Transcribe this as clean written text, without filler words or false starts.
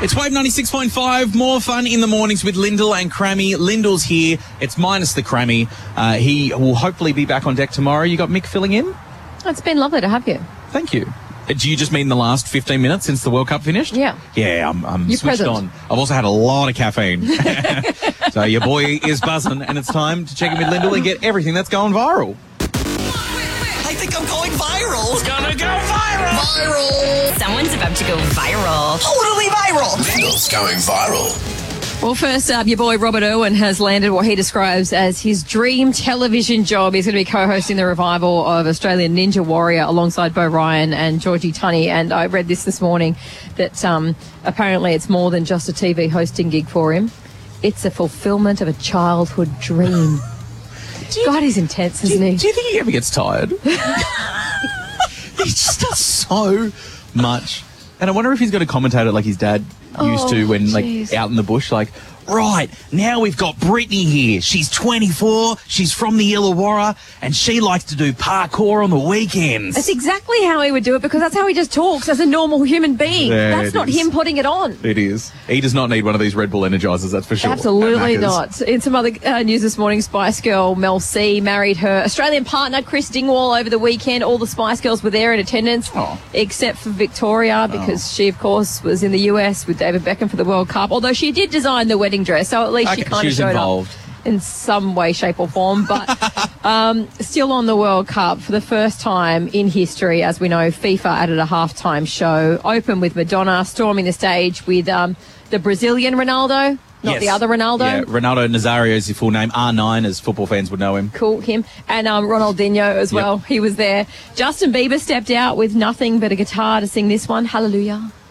It's Wave 96.5. More fun in the mornings with Lyndall and Crammy. Lyndall's here. It's minus the Crammy. He will hopefully be back on deck tomorrow. You got Mick filling in? It's been lovely to have you. Thank you. Do you just mean the last 15 minutes since the World Cup finished? Yeah. Yeah, I'm You're switched present. on. I've also had a lot of caffeine. So your boy is buzzing, and it's time to check in with Lyndall and get everything that's going viral. I think I'm going viral. It's gonna go viral! Viral. Someone's about to go viral. Totally viral. Lyndall's going viral. Well, first up, your boy Robert Irwin has landed what he describes as his dream television job. He's going to be co-hosting the revival of Australian Ninja Warrior alongside Bo Ryan and Georgie Tunney. And I read this morning that apparently it's more than just a TV hosting gig for him. It's a fulfillment of a childhood dream. God, he's intense, isn't he? Do you think he ever gets tired? He just does so much. And I wonder if he's got to commentate it like his dad used to when, jeez. out in the bush, like, right, now we've got Brittany here. She's 24, she's from the Illawarra, and she likes to do parkour on the weekends. That's exactly how he would do it, because that's how he just talks as a normal human being. There That's it not is. him putting it on. It is. He does not need one of these Red Bull Energizers, that's for sure. Absolutely At Macca's. not. In some other news this morning, Spice Girl Mel C married her Australian partner Chris Dingwall over the weekend. All the Spice Girls were there in attendance, except for Victoria, because she, of course, was in the US with David Beckham for the World Cup, although she did design the wedding dress, so at least she Okay, kind of she's showed involved. up in some way, shape or form. But still on the World Cup, for the first time in history, as we know, FIFA added a halftime show, open with Madonna storming the stage with the Brazilian Ronaldo, not Yes. the other Ronaldo. Yeah, Ronaldo Nazario is his full name, R9, as football fans would know him. Cool, him. And Ronaldinho as well. He was there. Justin Bieber stepped out with nothing but a guitar to sing this one, Hallelujah.